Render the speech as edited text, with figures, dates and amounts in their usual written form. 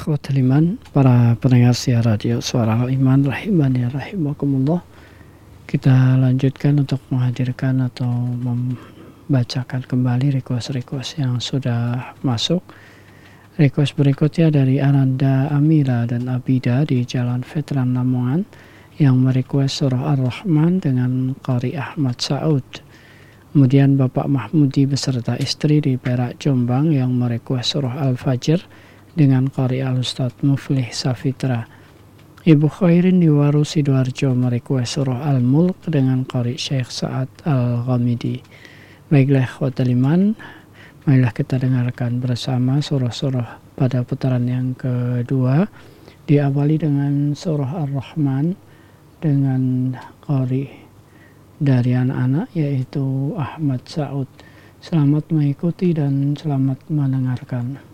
Ikhwatul iman, para pendengar siar radio Suara Al-Iman rahimani rahimakumullah. Kita lanjutkan untuk menghadirkan atau membacakan kembali request-request yang sudah masuk. Request berikutnya dari Ananda Amira dan Abida di Jalan Veteran Lamongan yang merequest surah Ar-Rahman dengan Qari Ahmad Saud. Kemudian Bapak Mahmudi beserta istri di Perak Jombang yang merequest surah Al-Fajr dengan Qari Al-Ustaz Muflih Safitra. Ibu Khairin di Waru Sidoarjo merequest surah Al-Mulk dengan Qari Syekh Sa'ad Al-Ghamidi. Baiklah ikhwatul iman, marilah kita dengarkan bersama surah-surah pada putaran yang kedua. Diawali dengan surah Ar-Rahman dengan Qari dari anak-anak yaitu Ahmad Saud. Selamat mengikuti dan selamat mendengarkan.